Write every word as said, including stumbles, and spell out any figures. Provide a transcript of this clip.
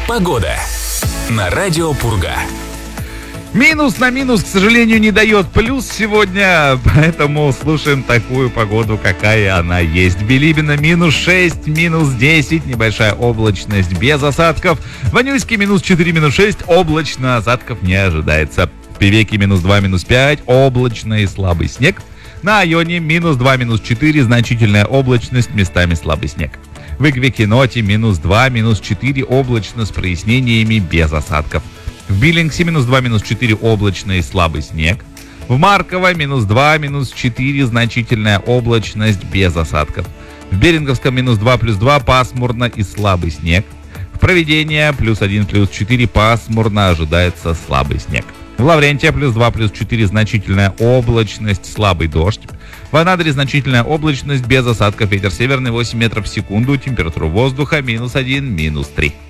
Погода на радио Пурга. Минус на минус, к сожалению, не дает плюс сегодня, поэтому слушаем такую погоду, какая она есть. Билибино минус шесть, минус десять, небольшая облачность без осадков. В Анюйске минус четыре, минус шесть, облачно, осадков не ожидается. В Певеке минус два, минус пять, облачно и слабый снег. На Айоне минус два, минус четыре, значительная облачность, местами слабый снег. В Игве-Киноте минус два, минус четыре, облачно с прояснениями без осадков. В Биллингсе минус два, минус четыре, облачно и слабый снег. В Марково минус два, минус четыре, значительная облачность без осадков. В Беринговском минус два, плюс два, пасмурно и слабый снег. В Провидение плюс один, плюс четыре, пасмурно, ожидается слабый снег. В Лаврентия плюс два, плюс четыре, значительная облачность, слабый дождь. В Анадыре значительная облачность без осадков, ветер северный восемь метров в секунду, температура воздуха минус один, минус три.